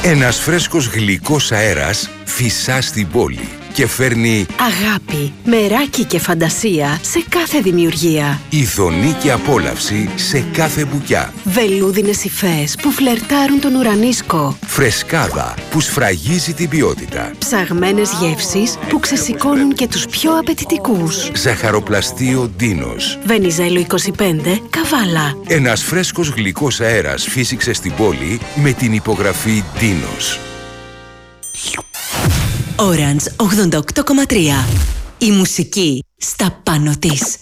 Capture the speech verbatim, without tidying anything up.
Ένας φρέσκος γλυκός αέρας φυσά στην πόλη και φέρνει αγάπη, μεράκι και φαντασία σε κάθε δημιουργία. ειδονή και απόλαυση σε κάθε μπουκιά. Βελούδινες υφές που φλερτάρουν τον ουρανίσκο. Φρεσκάδα που σφραγίζει την ποιότητα. Ψαγμένες γεύσεις που ξεσηκώνουν και τους πιο απαιτητικούς. Ζαχαροπλαστείο Ντίνος. Βενιζέλο είκοσι πέντε, Καβάλα. Ένας φρέσκος γλυκός αέρας φύσηξε στην πόλη με την υπογραφή Ντίνος. Orange ογδόντα οκτώ κόμμα τρία. Η μουσική στα πάνω της.